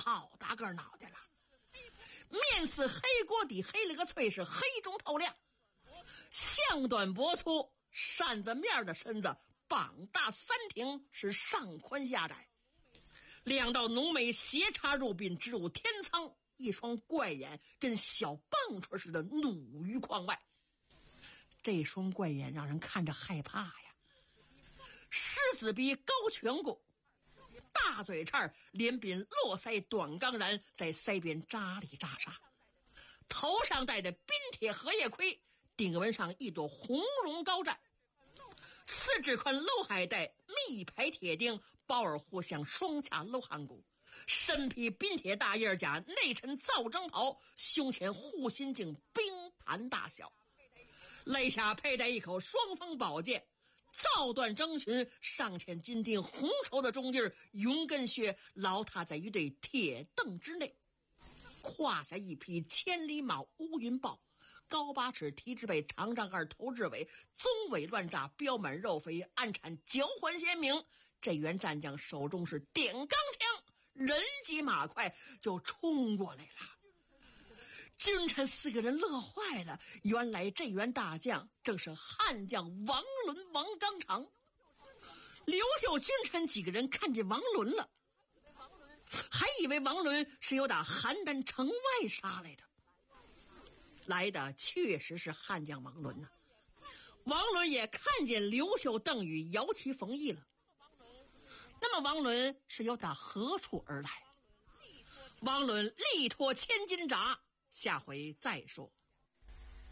好大个脑袋了，面似黑锅底，黑了个脆，是黑中透亮，项短脖粗，扇子面的身子，膀大三挺，是上宽下窄，两道浓眉斜插入鬓，直入天仓，一双怪眼跟小棒槌似的怒于眶外。这双怪眼让人看着害怕呀。狮子鼻高颧骨，大嘴叉，脸鬓络腮，短钢髯在腮边扎里扎沙，头上戴着冰铁荷叶盔，顶纹上一朵红绒高绽，四指宽镂海带，密排铁钉，包耳互相双卡镂汗骨，身披冰铁大叶甲，内衬皂征袍，胸前护心镜冰盘大小，肋下佩戴一口双锋宝剑，皂缎征裙，上嵌金钉红绸的中襟，云根靴牢踏在一对铁凳之内，胯下一匹千里马乌云豹，高8尺，蹄之背，长丈2，头至尾，棕尾乱炸，膘满肉肥，暗产脚环鲜明。这员战将手中是点钢枪，人急马快就冲过来了。君臣4个人乐坏了，原来这员大将正是汉将王伦王纲常。刘秀君臣几个人看见王伦了，还以为王伦是由打邯郸城外杀来的，来的确实是汉将王伦呢。王伦也看见刘秀、邓禹、姚齐、冯异了。那么王伦是由打何处而来？王伦力托千斤闸，下回再说。